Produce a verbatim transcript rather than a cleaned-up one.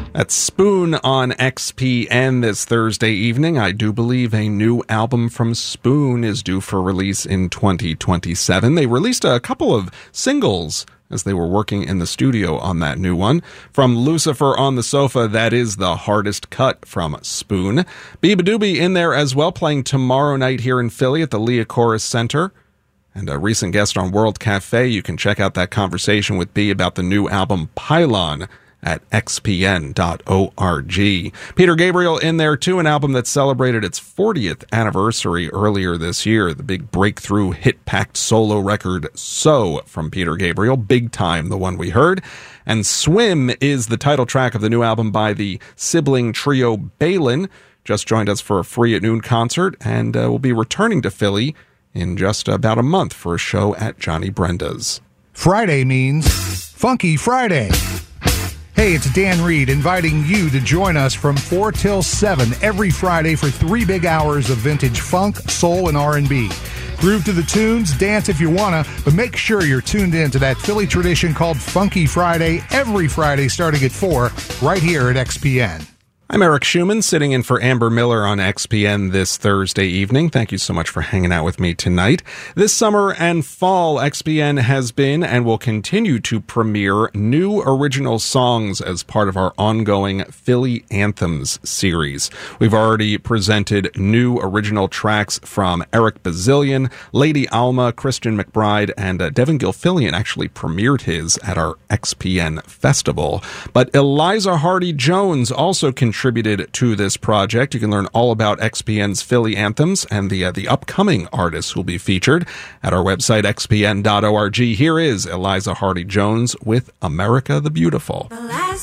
That's Spoon on X P N this Thursday evening. I do believe a new album from Spoon is due for release in twenty twenty-seven. They released a couple of singles as they were working in the studio on that new one. From Lucifer on the Sofa, that is the hardest cut from Spoon. Beabadoobie in there as well, playing tomorrow night here in Philly at the Leah Chorus Center. And a recent guest on World Cafe. You can check out that conversation with B about the new album Pylon at x p n dot org. Peter Gabriel in there too, an album that celebrated its fortieth anniversary earlier this year. The big breakthrough hit-packed solo record So from Peter Gabriel, Big Time, the one we heard. And Swim is the title track of the new album by the sibling trio Balin. Just joined us for a Free at Noon concert and uh, will be returning to Philly in just about a month for a show at Johnny Brenda's. Friday means Funky Friday. Hey, it's Dan Reed inviting you to join us from four till seven every Friday for three big hours of vintage funk, soul, and R and B. Groove to the tunes, dance if you wanna, but make sure you're tuned in to that Philly tradition called Funky Friday every Friday starting at four right here at X P N. I'm Eric Schumann, sitting in for Amber Miller on X P N this Thursday evening. Thank you so much for hanging out with me tonight. This summer and fall, X P N has been and will continue to premiere new original songs as part of our ongoing Philly Anthems series. We've already presented new original tracks from Eric Bazillion, Lady Alma, Christian McBride, and uh, Devin Gilfillian actually premiered his at our X P N festival. But Eliza Hardy-Jones also contributed contributed to this project. You can learn all about X P N's Philly Anthems and the uh, the upcoming artists who will be featured at our website, x p n dot org. Here is Eliza Hardy-Jones with America the Beautiful.